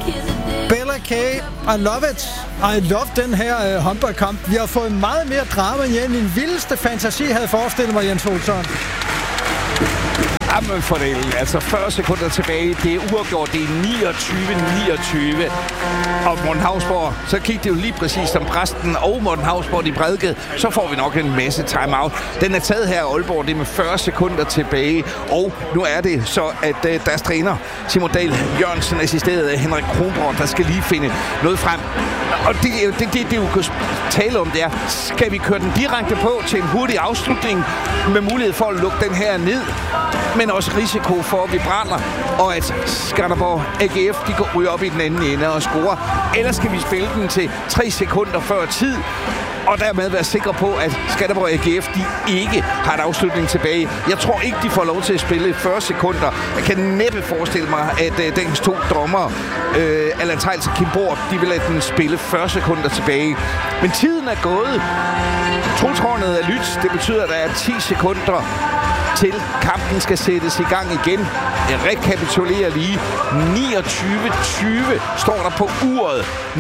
Bella Kay, I love it. I love den her håndboldkamp. Vi har fået meget mere drama end min vildeste fantasi havde forestillet mig, Jens Olsson. Jamen for det, altså 40 sekunder tilbage, det er uafgjort, det er 29-29. Og Morten Hausborg, så gik det jo lige præcis som præsten og Morten Hausborg, de prædikede, så får vi nok en masse timeout. Den er taget her af Aalborg, det er med 40 sekunder tilbage, og nu er det så, at deres træner, Simon Dahl Jørgensen, assisteret af Henrik Kronborg, der skal lige finde noget frem. Og det du kan tale om, det er, skal vi køre den direkte på til en hurtig afslutning med mulighed for at lukke den her ned, men også risiko for, at vi brænder, og at Skanderborg AGF, de går ryge op i den anden ende og score. Eller skal vi spille den til 3 sekunder før tid, og dermed være sikre på, at Skanderborg AGF, de ikke har en afslutning tilbage. Jeg tror ikke, de får lov til at spille 40 sekunder. Jeg kan næppe forestille mig, at dagens 2 dommer, Allan Theils og Kim Borup, de vil lade den spille 40 sekunder tilbage. Men tiden er gået. Trotårnet er lyt. Det betyder, at der er 10 sekunder til kampen skal sættes i gang igen. Jeg rekapitulerer lige. 29-20 står der på uret.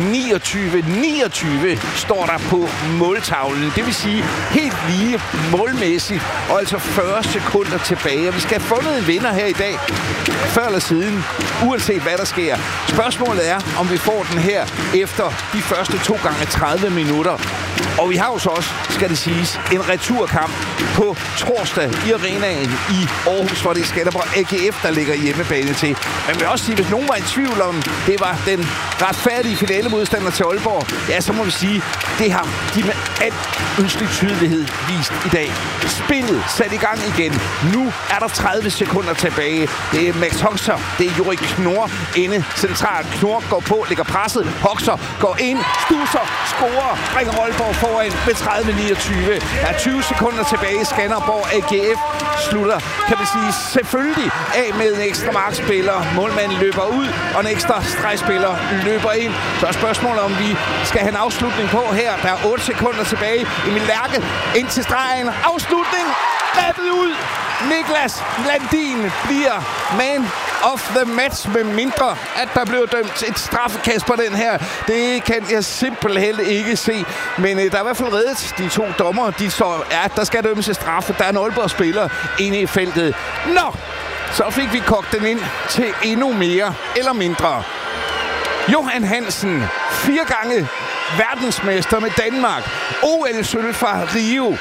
29-29 står der på måltavlen. Det vil sige helt lige målmæssigt. Og altså 40 sekunder tilbage. Og vi skal have fundet en vinder her i dag. Før eller siden. Uanset hvad der sker. Spørgsmålet er, om vi får den her efter de første 2 gange 30 minutter. Og vi har jo så også, skal det siges, en returkamp på torsdag i arenaen i Aarhus, hvor det er Skanderborg AGF, der ligger hjemmebane til. Men jeg vil også sige, hvis nogen var i tvivl om, det var den retfærdige finalemodstander til Aalborg, ja, så må vi sige, det har de med al ønskelig tydelighed vist i dag. Spillet sat i gang igen. Nu er der 30 sekunder tilbage. Det er Max Hoxer, det er Jorik Knorr inde centralt. Knorr går på, lægger presset. Hoxer går ind, stusser, scorer, bringer Aalborg foran med 30-29. Der er 20 sekunder tilbage. Skanderborg AGF slutter, kan vi sige, selvfølgelig af med en ekstra markspiller. Målmanden løber ud, og en ekstra stregspiller løber ind. Så er spørgsmålet, om vi skal have en afslutning på her. Der er 8 sekunder tilbage. Emil Lærke ind til stregen. Afslutning! Grebet ud! Niklas Landin bliver man of the match, med mindre at der bliver dømt et straffekast på den her. Det kan jeg simpelthen ikke se. Men der er i hvert fald reddet de 2 dommer. De så, ja, der skal dømmes et straffe. Der er en Aalborg-spiller inde i feltet. Nå! Så fik vi kogt den ind til endnu mere eller mindre. Johan Hansen, 4 gange verdensmester med Danmark. OL-sølv fra Rio.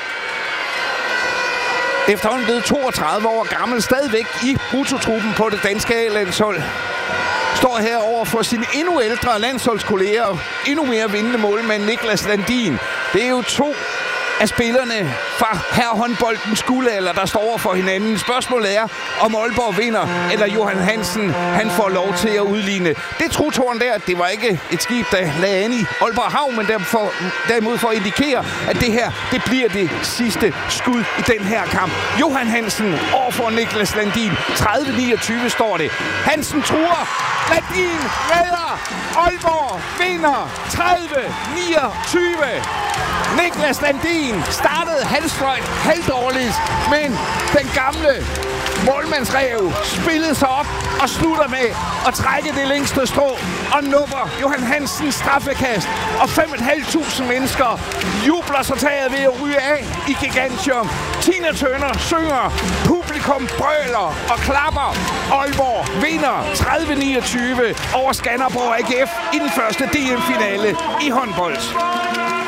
Efterhånden blevet 32 år gammel, stadigvæk i brutotruppen på det danske A-landshold. Står her over for sine endnu ældre landsholdskolleger, endnu mere vindende målmand Niklas Landin. Det er jo 2 af spillerne fra herrehåndboldens guldalder, der står over for hinanden. Spørgsmålet er, om Aalborg vinder, eller Johan Hansen, han får lov til at udligne. Det trotårn der, det var ikke et skib, der lagde an i Aalborg Havn, men derimod for at indikere, at det her, det bliver det sidste skud i den her kamp. Johan Hansen overfor Niklas Landin. 30-29 står det. Hansen truer. Landin redder. Aalborg vinder. 30-29. Niklas Landin startede halvdårligt, men den gamle målmandsræv spillede sig op og slutter med at trække det længste strå og nupper Johan Hansens straffekast. Og 5.500 mennesker jubler sig taget ved at ryge af i Gigantium. Tina Turner synger, publikum brøler og klapper. Aalborg vinder 30-29 over Skanderborg AGF i den første DM-finale i håndbold.